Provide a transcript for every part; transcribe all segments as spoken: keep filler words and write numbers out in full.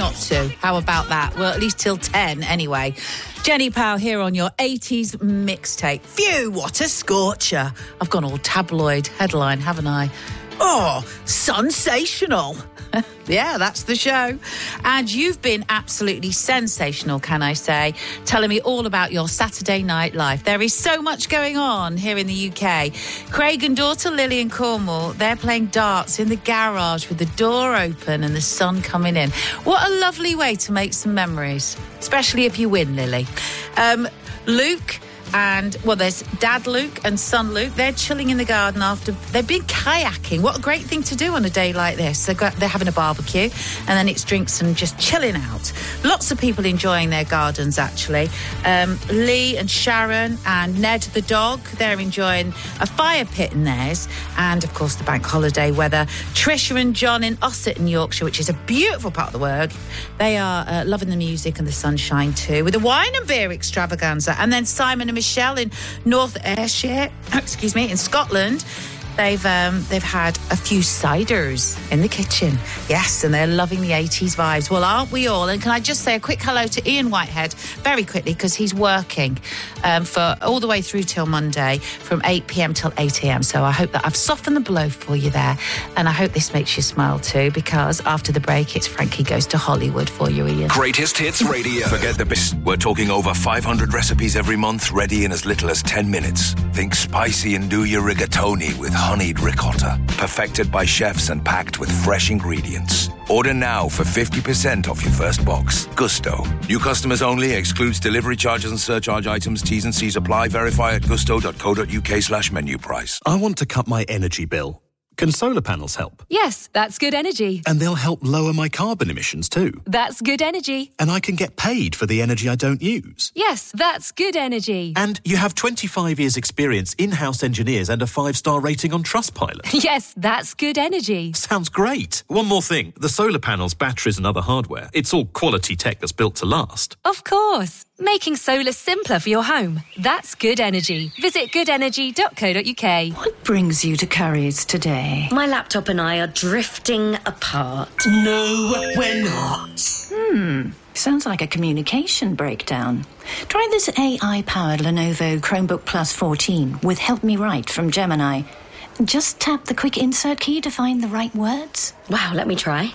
not to. How about that? Well, at least till ten anyway. Jenny Powell here on your eighties mixtape. Phew, what a scorcher. I've gone all tabloid headline, haven't I? Oh, sensational. Yeah, that's the show. And you've been absolutely sensational, can I say, telling me all about your Saturday night life. There is so much going on here in the U K. Craig and daughter Lily in Cornwall, they're playing darts in the garage with the door open and the sun coming in. What a lovely way to make some memories, especially if you win, Lily. Um, Luke... And, well, there's Dad Luke and Son Luke. They're chilling in the garden after... They've been kayaking. What a great thing to do on a day like this. They're, got, they're having a barbecue, and then it's drinks and just chilling out. Lots of people enjoying their gardens, actually. Um, Lee and Sharon and Ned the dog, they're enjoying a fire pit in theirs. And, of course, the bank holiday weather. Trisha and John in Ossett in Yorkshire, which is a beautiful part of the world. They are uh, loving the music and the sunshine, too, with a wine and beer extravaganza. And then Simon and Michelle in North Ayrshire, excuse me, in Scotland. They've um, they've had a few ciders in the kitchen. Yes, and they're loving the eighties vibes. Well, aren't we all? And can I just say a quick hello to Ian Whitehead very quickly, because he's working um, for all the way through till Monday from eight p.m. till eight a.m. So I hope that I've softened the blow for you there. And I hope this makes you smile too, because after the break, it's Frankie Goes to Hollywood for you, Ian. Greatest Hits Radio. Forget the best. We're talking over five hundred recipes every month, ready in as little as ten minutes. Think spicy and do your rigatoni with honeyed ricotta, perfected by chefs and packed with fresh ingredients. Order now for fifty percent off your first box. Gusto. New customers only. Excludes delivery charges and surcharge items. T's and C's apply. Verify at gusto.co.uk slash menu price. I want to cut my energy bill. Can solar panels help? Yes, that's good energy. And they'll help lower my carbon emissions too. That's good energy. And I can get paid for the energy I don't use. Yes, that's good energy. And you have twenty-five years experience, in-house engineers and a five-star rating on Trustpilot. Yes, that's good energy. Sounds great. One more thing. The solar panels, batteries and other hardware, it's all quality tech that's built to last. Of course. Making solar simpler for your home. That's good energy. Visit good energy dot co dot uk. What brings you to Currys today? My laptop and I are drifting apart. No, we're not. Hmm. Sounds like a communication breakdown. Try this A I-powered Lenovo Chromebook Plus fourteen with Help Me Write from Gemini. Just tap the quick insert key to find the right words. Wow, let me try.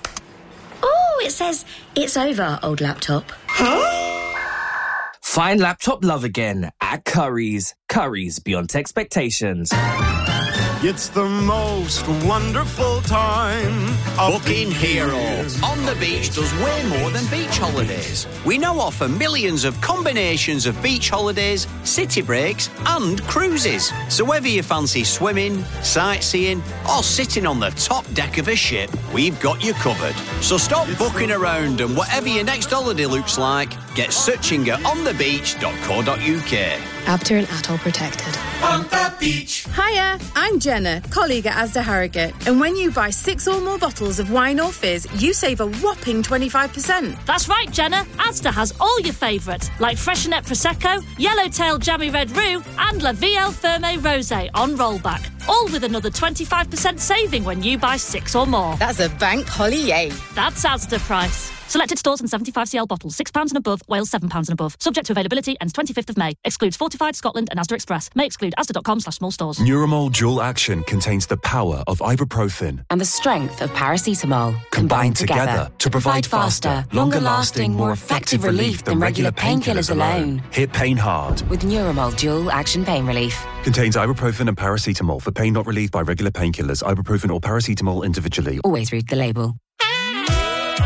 Oh, it says, it's over, old laptop. Huh? Find laptop love again at Currys. Currys, beyond expectations. It's the most wonderful time. Booking Hero. On the Beach does way more than beach holidays. We now offer millions of combinations of beach holidays, city breaks, and cruises. So whether you fancy swimming, sightseeing, or sitting on the top deck of a ship, we've got you covered. So stop booking around, and whatever your next holiday looks like, get searching at on the beach dot co dot uk. Abter and Atoll protected. On the beach. Hiya, I'm Jenna, colleague at Asda Harrogate. And when you buy six or more bottles of wine or fizz, you save a whopping twenty-five percent. That's right, Jenna. Asda has all your favourites, like Freshenet Prosecco, Yellowtail Jammy Red Roux, and La Vie Ferme Rosé on rollback. All with another twenty-five percent saving when you buy six or more. That's a bank holiday. That's Asda price. Selected stores and seventy-five c l bottles, six pounds and above, Wales seven pounds and above. Subject to availability, ends twenty-fifth of May. Excludes Fortified, Scotland and Asda Express. May exclude asda.com slash small stores. Nuromol Dual Action contains the power of ibuprofen and the strength of paracetamol combined, combined together, together to provide faster, longer-lasting, more effective relief than regular painkillers alone. Hit pain hard with Nuromol Dual Action Pain Relief. Contains ibuprofen and paracetamol for pain not relieved by regular painkillers. Ibuprofen or paracetamol individually. Always read the label.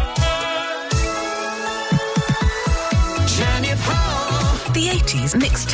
The eighties mixtape.